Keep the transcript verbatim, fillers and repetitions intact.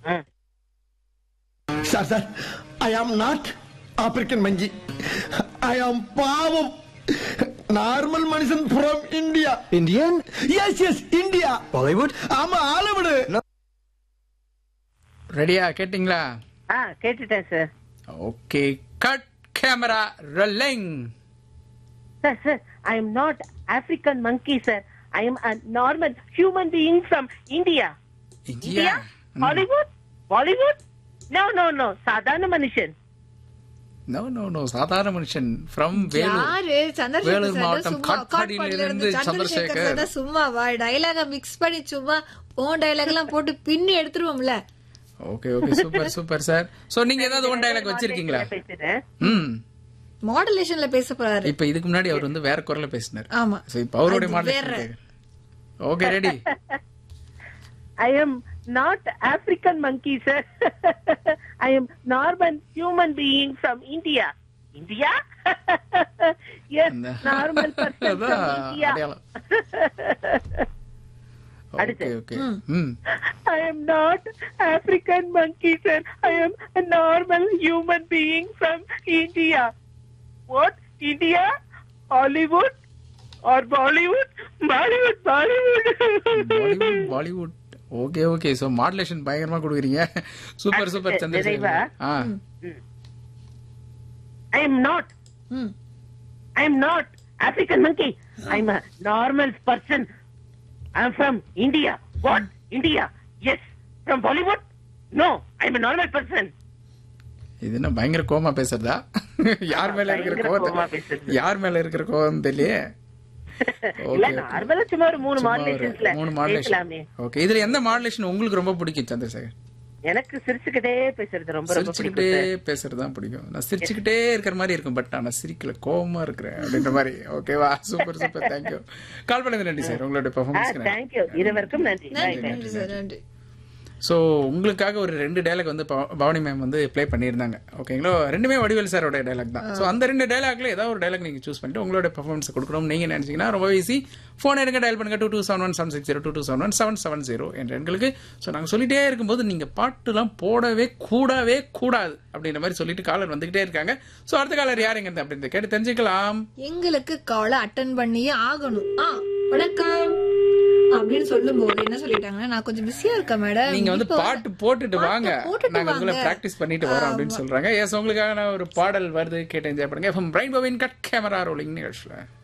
Sir sir I am not African மங்கி. ஐ ஆம் பாவம் normal மனுஷன் from India. Indian? S S India. Bollywood? ஆமா All Out. ரெடியா? கேட்டிங்களா? ஆ கேட்டுட்டேன் sir. Okay, cut camera rolling. Sir, sir, I am not African monkey, sir. I am a normal human being from India. India? Hollywood? Bollywood? No, no, no. சாதாரண மனுஷன். No no no சாதாரண மனுஷன் from Vellore. யாரு? Chandrasekhar Vellore sir மாவட்டம் சும்மா காட்பாடியில இருந்து Chandrasekhar Chandrasekhar. Sir சும்மா வா டயலாக மிக்ஸ் பண்ணி சும்மா ஓன் டயலாக் எல்லாம் போட்டு பின்னி எடுத்துருவோம்ல. Okay okay super super sir. So நீங்க ஏதாவது ஒன் டயலாக் வச்சிருக்கீங்களா? பேசுறேன். ம் மாடுலேஷன்ல பேச போறாரு. இப்ப இதுக்கு முன்னாடி அவர் வந்து வேற குரல்ல பேசினார். ஆமா. சோ இப்ப அவரோட அது மாடலேஷன் வேற. கேக்குறேன். Okay ready? I am not African monkey, sir. I am normal human being from India. India? Yes, அந்த- normal person from அதான் India. அடையாளம். அடுத்து. Okay okay. ம் I am not African monkey, sir. I am a normal human being from India. What? India? Hollywood? Or Bollywood? Bollywood, Bollywood. Bollywood Bollywood. Okay okay. So modulation பயங்கரமா கொடுக்குறீங்க. Super super அடுத்து, நிறைவா? சந்திரசேகர். ஆ I am not. ம். I am not African monkey. I am a normal person. I am from India. What? India? Yes. From Bollywood? No. I am a normal person. இது என்ன பயங்கர coma பேசுறதா? யார் மேல இருக்கிற பயங்கர கோவமா கோவம்? பேசுறது. யார் மேல இருக்கிற கோவம் தெரியலையே. இல்ல ஓகே நார்மலா சும்மா ஒரு மூணு சும்மா ஒரு மாடுலேஷன்ஸ்ல மூணு மாடுலேஷன். பேசலாமே. ஓகே, இதுல எந்த மாடுலேஷன் உங்களுக்கு ரொம்ப பிடிக்கும் சந்திரசேகர்? எனக்கு சிரிச்சுக்கிட்டே பேசுறது ரொம்ப ரொம்ப சிரிச்சுக்கிட்டே பிடிக்கும். பேசுறதுதான் பிடிக்கும். நான் சிரிச்சுக்கிட்டே இருக்கிற மாதிரி இருக்கும், பட் ஆனா சிரிக்கல, கோவமா இருக்கிறேன் அப்படின்ற மாதிரி. ஓகேவா? Super super. தேங்க்யூ. கால் பண்ணது நன்றி சார். உங்களோட பெர்ஃபார்மன்ஸ்க்கு தேங்க்யூ. இருவருக்கும் நன்றி. நன்றி Bye, bye. நன்றி சார் நன்றி. ஸோ உங்களுக்காக ஒரு ரெண்டு டைலாக் வந்து பவ- பவானி மேம் வந்து ப்ளே பண்ணியிருந்தாங்க. ஓகேங்களா? ரெண்டுமே வடிவேல் சாரோட டைலாக் தான். ஸோ அந்த ரெண்டு டைலாக்ல ஏதாவது ஒரு டைலாக் நீங்க சூஸ் பண்ணிட்டு உங்களோட பெர்ஃபார்மன்ஸ் கொடுக்கணும் நீங்க நினைச்சீங்கன்னா ரொம்ப ஈஸி. ஃபோன் எடுங்க, டயல் பண்ணுங்க two two seven one seven six zero two two seven one seven seven zero என்ற எண்களுக்கு. ஸோ நாங்கள் சொல்லிட்டே இருக்கும்போது நீங்க பாட்டுலாம் போடவே கூடவே கூடாது அப்படின்ற மாதிரி சொல்லிட்டு காலர் வந்துகிட்டே இருக்காங்க. ஸோ அடுத்த காலர் யாருங்க அப்படின்னு கேட்டு தெரிஞ்சுக்கலாம். எங்களுக்கு காலை அட்டன் பண்ணியே ஆகணும். ஆ வணக்கம் அப்படின்னு சொல்லும் போது என்ன சொல்லிட்டாங்கன்னா, நான் கொஞ்சம் பிஸியா இருக்கேன் மேடம். நீங்க வந்து பாட்டு போட்டுட்டு வாங்க, போட்டுட்டு நாங்க உங்களை வாங்க. பிராக்டிஸ் பண்ணிட்டு வரோம் அப்படின்னு சொல்றாங்க. எஸ், உங்களுக்காக நான் ஒரு பாடல் வருது, கேட்டு என்ஜாய் பண்ணுங்க. FM brain Bhavin cut camera rolling நிகழ்ச்சியில்.